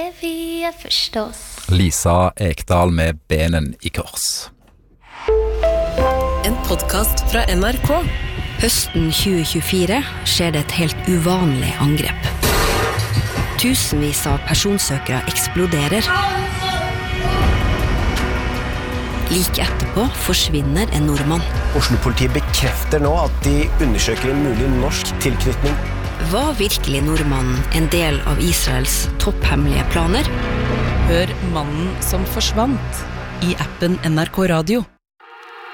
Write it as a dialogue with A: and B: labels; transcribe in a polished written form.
A: Vi förstås.
B: Lisa Ekdal med benen i kors.
C: En podcast fra NRK.
D: Høsten 2024 skjer det et helt uvanlig angrep. Tusenvis av personsøkere eksploderer. Like etterpå forsvinner en nordmann.
E: Oslo-politiet bekrefter nå at de undersøker en mulig norsk tilknytning.
D: Var virkelig nordmannen en del av Israels topphemmelige planer?
C: Hør Mannen som forsvant i appen NRK Radio.